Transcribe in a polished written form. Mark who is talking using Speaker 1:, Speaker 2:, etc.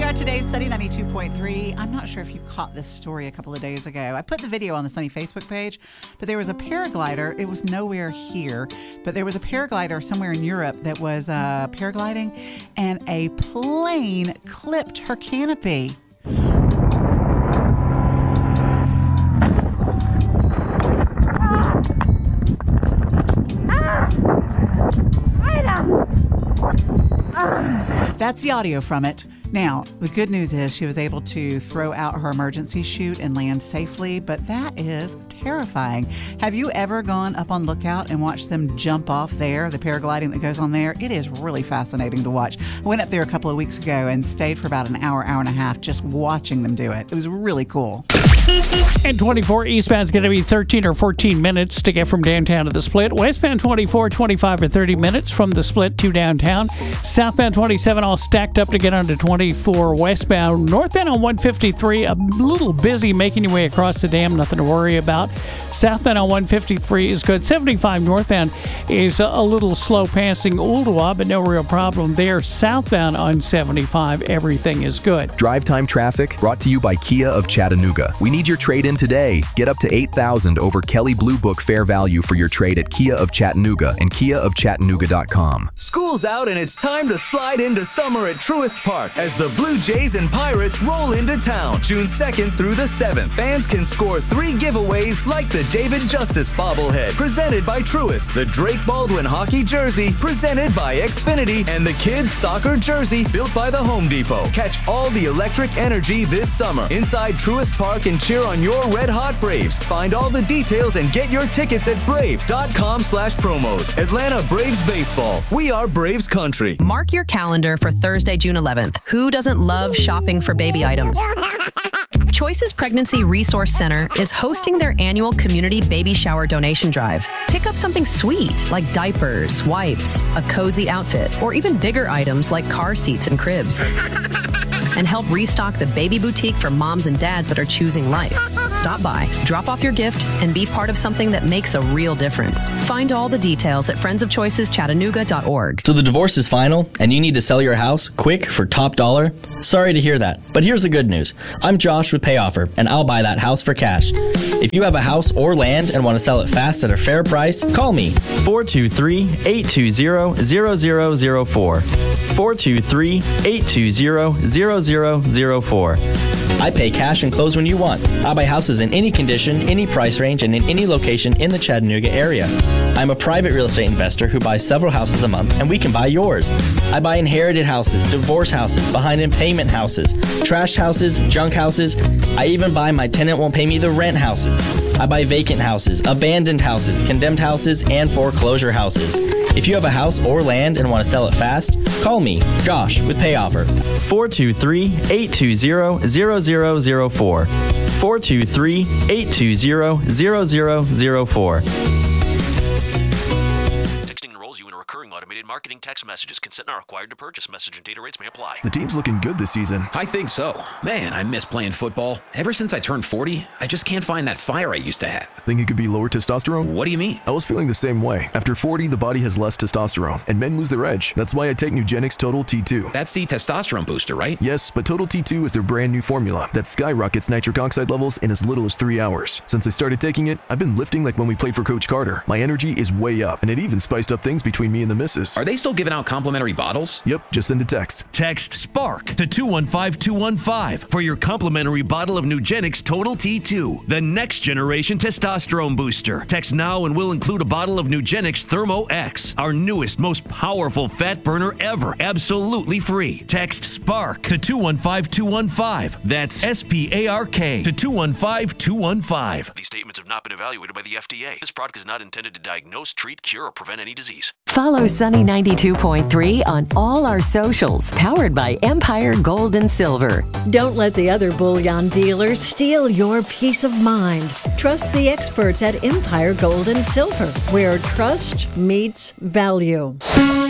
Speaker 1: are today's Sunny 92.3. I'm not sure if you caught this story a couple of days ago. I put the video on the Sunny Facebook page, but there was a paraglider. It was nowhere here, but there was a paraglider somewhere in Europe that was paragliding, and a plane clipped her canopy. That's the audio from it. Now, the good news is she was able to throw out her emergency chute and land safely, but that is terrifying. Have you ever gone up on Lookout and watched them jump off there, the paragliding that goes on there? It is really fascinating to watch. I went up there a couple of weeks ago and stayed for about an hour and a half just watching them do it. It was really cool.
Speaker 2: And 24 eastbound is going to be 13 or 14 minutes to get from downtown to the Split. Westbound 24, 25 or 30 minutes from the Split to downtown. Southbound 27 all stacked up to get onto 24 westbound. Northbound on 153, a little busy making your way across the dam. Nothing to worry about. Southbound on 153 is good. 75 northbound is a little slow passing Ooltewah, but no real problem there. Southbound on 75, everything is good.
Speaker 3: Drive time traffic brought to you by Kia of Chattanooga. We need your trade-in today. Get up to $8,000 over Kelley Blue Book fair value for your trade at Kia of Chattanooga and KiaofChattanooga.com.
Speaker 4: School's out and it's time to slide into summer at Truist Park as the Blue Jays and Pirates roll into town. June 2nd through the 7th. Fans can score 3 giveaways like the David Justice bobblehead presented by Truist, the Drake Baldwin hockey jersey presented by Xfinity, and the kids soccer jersey built by the Home Depot. Catch all the electric energy this summer inside Truist Park and cheer on your Red Hot Braves. Find all the details and get your tickets at braves.com/promos. Atlanta Braves Baseball. We are Braves Country.
Speaker 5: Mark your calendar for Thursday, June 11th. Who doesn't love shopping for baby items? Choices Pregnancy Resource Center is hosting their annual community baby shower donation drive. Pick up something sweet like diapers, wipes, a cozy outfit, or even bigger items like car seats and cribs. And help restock the baby boutique for moms and dads that are choosing life. Stop by, drop off your gift, and be part of something that makes a real difference. Find all the details at friendsofchoiceschattanooga.org.
Speaker 6: So the divorce is final, and you need to sell your house quick for top dollar? Sorry to hear that, but here's the good news. I'm Josh with PayOffer, and I'll buy that house for cash. If you have a house or land and want to sell it fast at a fair price, call me, 423-820-0004. 423-820-0004. I pay cash and close when you want. I buy houses in any condition, any price range, and in any location in the Chattanooga area. I'm a private real estate investor who buys several houses a month, and we can buy yours. I buy inherited houses, divorce houses, behind in payment houses, trashed houses, junk houses. I even buy my tenant won't pay me the rent houses. I buy vacant houses, abandoned houses, condemned houses, and foreclosure houses. If you have a house or land and want to sell it fast, call me, Josh, with PayOffer. 423-820-0004. 423-820-0004.
Speaker 7: Recurring automated marketing text messages. Consent not required to purchase. Message and data rates may apply.
Speaker 8: The team's looking good this season.
Speaker 9: I think so. Man, I miss playing football. Ever since I turned 40, I just can't find that fire I used to have.
Speaker 8: Think it could be lower testosterone?
Speaker 9: What do you mean?
Speaker 8: I was feeling the same way. After 40, the body has less testosterone, and men lose their edge. That's why I take Nugenix Total T2.
Speaker 9: That's the testosterone booster, right?
Speaker 8: Yes, but Total T2 is their brand new formula that skyrockets nitric oxide levels in as little as 3 hours. Since I started taking it, I've been lifting like when we played for Coach Carter. My energy is way up, and it even spiced up things between me and the missus.
Speaker 9: Are they still giving out complimentary bottles?
Speaker 8: Yep, just send a text.
Speaker 7: Text SPARK to 215-215 for your complimentary bottle of Nugenix Total T2, the next generation testosterone booster. Text now and we'll include a bottle of Nugenix Thermo X, our newest, most powerful fat burner ever, absolutely free. Text SPARK to 215-215. That's SPARK to 215-215. These statements have not been evaluated by the FDA. This product is not intended to diagnose, treat, cure, or prevent any disease.
Speaker 10: Follow Sunny 92.3 on all our socials, powered by Empire Gold and Silver.
Speaker 11: Don't let the other bullion dealers steal your peace of mind. Trust the experts at Empire Gold and Silver, where trust meets value.